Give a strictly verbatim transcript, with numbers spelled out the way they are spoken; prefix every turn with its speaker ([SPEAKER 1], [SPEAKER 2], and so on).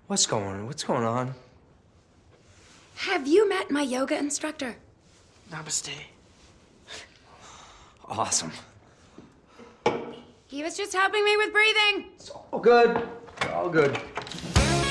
[SPEAKER 1] What's going What's going on?
[SPEAKER 2] Have you met my yoga instructor?
[SPEAKER 1] Namaste. Awesome.
[SPEAKER 2] He was just helping me with breathing.
[SPEAKER 1] It's all good. All good.